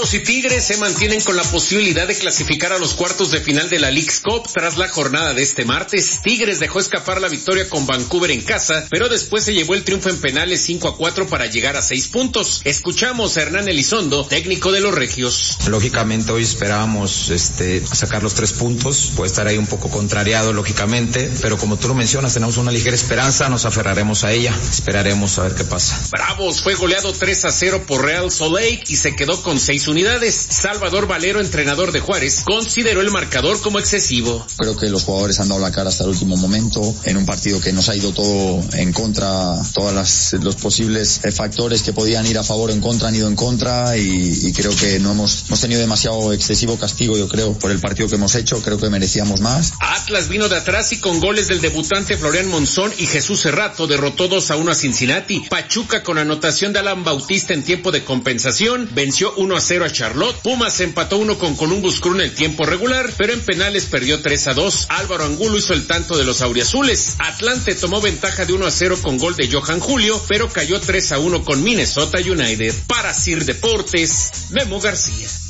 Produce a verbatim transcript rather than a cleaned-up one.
Rayados y Tigres se mantienen con la posibilidad de clasificar a los cuartos de final de la Leagues Cup tras la jornada de este martes. Tigres dejó escapar la victoria con Vancouver en casa, pero después se llevó el triunfo en penales cinco a cuatro para llegar a seis puntos. Escuchamos a Hernán Elizondo, técnico de los regios. Lógicamente hoy esperábamos este, sacar los tres puntos, puede estar ahí un poco contrariado lógicamente, pero como tú lo mencionas, tenemos una ligera esperanza, nos aferraremos a ella, esperaremos a ver qué pasa. Bravos fue goleado tres a cero por Real Salt Lake y se quedó con seis unidades. Salvador Valero, entrenador de Juárez, consideró el marcador como excesivo. Creo que los jugadores han dado la cara hasta el último momento, en un partido que nos ha ido todo en contra, todos las, los posibles factores que podían ir a favor o en contra han ido en contra y, y creo que no hemos, hemos tenido demasiado excesivo castigo, yo creo, por el partido que hemos hecho, creo que merecíamos más. Atlas vino de atrás y con goles del debutante Florian Monzón y Jesús Cerrato derrotó dos a uno a Cincinnati. Pachuca con anotación de Alan Bautista en tiempo de compensación venció uno a cero a Charlotte. Pumas empató uno con Columbus Crew en el tiempo regular, pero en penales perdió tres a dos. Álvaro Angulo hizo el tanto de los auriazules. Atlante tomó ventaja de uno a cero con gol de Johan Julio, pero cayó tres a uno con Minnesota United. Para Sir Deportes, Memo García.